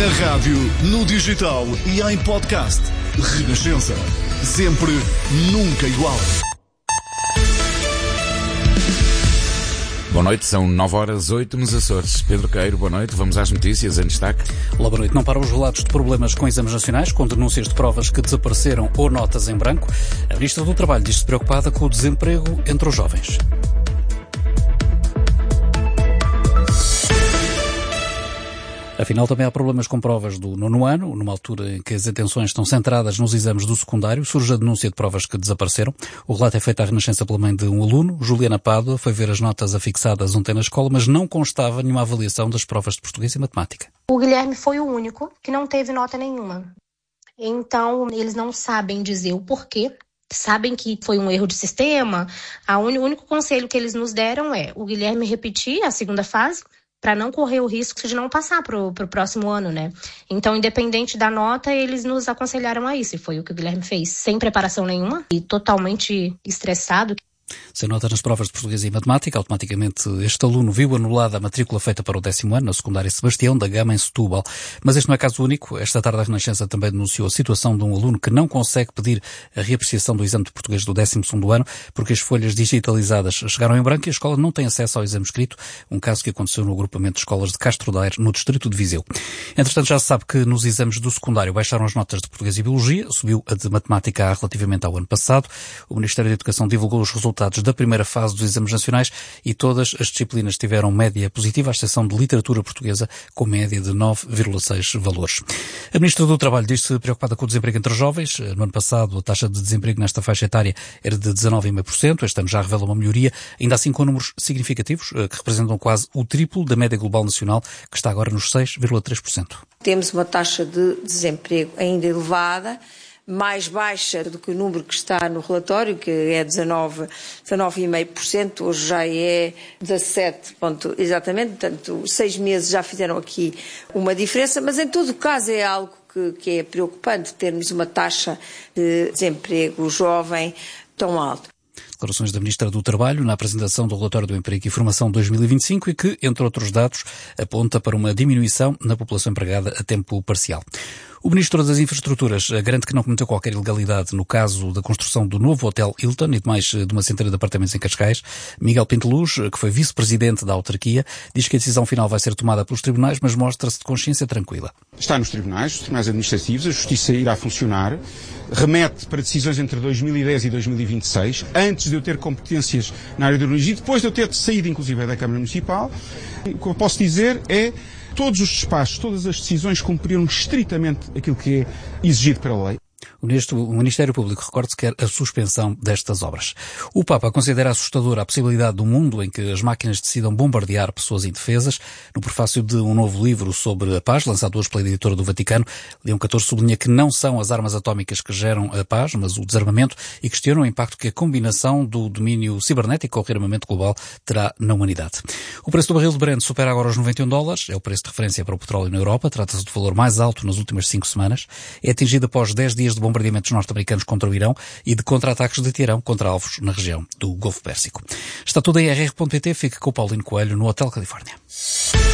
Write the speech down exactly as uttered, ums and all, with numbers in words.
Na rádio, no digital e em podcast. Renascença. Sempre, nunca igual. Boa noite, são nove horas oito nos Açores. Pedro Queiro, boa noite. Vamos às notícias em destaque. Olá, boa noite. Não param os relatos de problemas com exames nacionais, com denúncias de provas que desapareceram ou notas em branco. A Ministra do Trabalho diz-se preocupada com o desemprego entre os jovens. Afinal, também há problemas com provas do nono ano. Numa altura em que as atenções estão centradas nos exames do secundário, surge a denúncia de provas que desapareceram. O relato é feito à Renascença pela mãe de um aluno. Juliana Pádua foi ver as notas afixadas ontem na escola, mas não constava nenhuma avaliação das provas de português e matemática. O Guilherme foi o único que não teve nota nenhuma. Então, eles não sabem dizer o porquê. Sabem que foi um erro de sistema. O único conselho que eles nos deram é o Guilherme repetir a segunda fase, para não correr o risco de não passar para o próximo ano, né? Então, independente da nota, eles nos aconselharam a isso. E foi o que o Guilherme fez, sem preparação nenhuma e totalmente estressado. Sem nota nas provas de português e matemática, automaticamente este aluno viu anulada a matrícula feita para o décimo ano na secundária Sebastião da Gama, em Setúbal. Mas este não é caso único. Esta tarde a Renascença também denunciou a situação de um aluno que não consegue pedir a reapreciação do exame de português do décimo segundo ano porque as folhas digitalizadas chegaram em branco e a escola não tem acesso ao exame escrito, um caso que aconteceu no agrupamento de escolas de Castro Daire, no distrito de Viseu. Entretanto, já se sabe que nos exames do secundário baixaram as notas de português e biologia, subiu a de matemática relativamente ao ano passado. O Ministério da Educação divulgou os resultados da primeira fase dos exames nacionais e todas as disciplinas tiveram média positiva, à exceção de literatura portuguesa, com média de nove vírgula seis valores. A Ministra do Trabalho diz-se preocupada com o desemprego entre os jovens. No ano passado, a taxa de desemprego nesta faixa etária era de dezanove vírgula cinco por cento. Este ano já revela uma melhoria, ainda assim com números significativos, que representam quase o triplo da média global nacional, que está agora nos seis vírgula três por cento. Temos uma taxa de desemprego ainda elevada, mais baixa do que o número que está no relatório, que é dezanove vírgula cinco por cento, hoje já é dezassete por cento, exatamente, portanto, seis meses já fizeram aqui uma diferença, mas em todo o caso é algo que, que é preocupante, termos uma taxa de desemprego jovem tão alta. Declarações da Ministra do Trabalho na apresentação do Relatório do Emprego e Formação dois mil e vinte e cinco e que, entre outros dados, aponta para uma diminuição na população empregada a tempo parcial. O Ministro das Infraestruturas garante que não cometeu qualquer ilegalidade no caso da construção do novo Hotel Hilton e de mais de uma centena de apartamentos em Cascais. Miguel Pinteluz, que foi vice-presidente da autarquia, diz que a decisão final vai ser tomada pelos tribunais, mas mostra-se de consciência tranquila. Está nos tribunais, os tribunais administrativos, a justiça irá funcionar, remete para decisões entre dois mil e dez e dois mil e vinte e seis, antes de eu ter competências na área de urbanismo, depois de eu ter saído, inclusive, da Câmara Municipal. O que eu posso dizer é todos os despachos, todas as decisões cumpriram estritamente aquilo que é exigido pela lei. O Ministério Público, recorde-se, quer a suspensão destas obras. O Papa considera assustadora a possibilidade de um mundo em que as máquinas decidam bombardear pessoas indefesas. No prefácio de um novo livro sobre a paz, lançado hoje pela editora do Vaticano, Leão catorze sublinha que não são as armas atómicas que geram a paz, mas o desarmamento, e questiona o impacto que a combinação do domínio cibernético com o rearmamento global terá na humanidade. O preço do barril de Brent supera agora os noventa e um dólares, é o preço de referência para o petróleo na Europa, trata-se do valor mais alto nas últimas cinco semanas, é atingido após dez dias de bombardeamentos norte-americanos contra o Irão e de contra-ataques de Teherão contra alvos na região do Golfo Pérsico. Está tudo em R R ponto P T, fica com o Paulino Coelho no Hotel Califórnia.